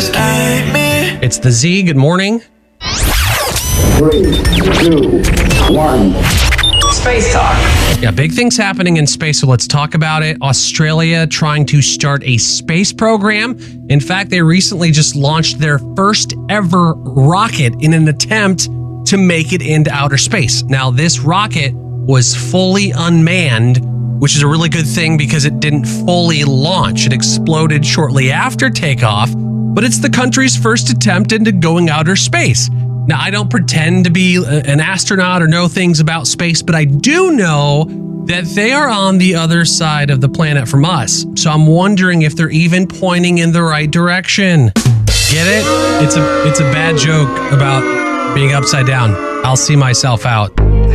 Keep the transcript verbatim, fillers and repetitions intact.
just keep me. It's the Z. Good morning. Three, two, one. Space talk. Yeah, big things happening in space, so let's talk about it. Australia trying to start a space program. In fact, they recently just launched their first ever rocket in an attempt to make it into outer space. Now, this rocket was fully unmanned, which is a really good thing because it didn't fully launch. It exploded shortly after takeoff, but it's the country's first attempt into going outer space. Now, I don't pretend to be an astronaut or know things about space, but I do know that they are on the other side of the planet from us. So I'm wondering if they're even pointing in the right direction. Get it? It's a it's a bad joke about being upside down. I'll see myself out.